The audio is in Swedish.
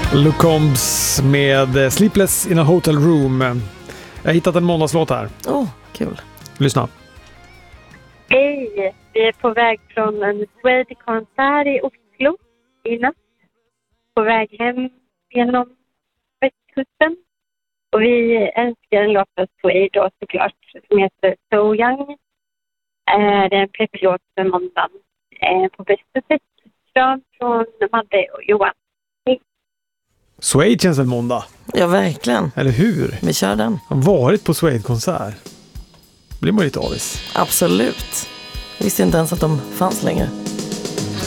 Luke Combs med Sleepless in a Hotel Room. Jag har hittat en måndagslåt här. Kul. Lyssna. Hej, vi är på väg från en Suede-konsert i Oslo i natt. På väg hem genom västkusten. Och vi älskar en låt av Suede då såklart som heter So Young. Det är en pepplåt för måndagen på bästa sätt. Från Madde och Johan. Suede känns en måndag. Ja, verkligen. Eller hur? Vi kör den. Jag har varit på Suede-konsert. Blir man lite avis. Absolut. Jag visste inte ens att de fanns längre.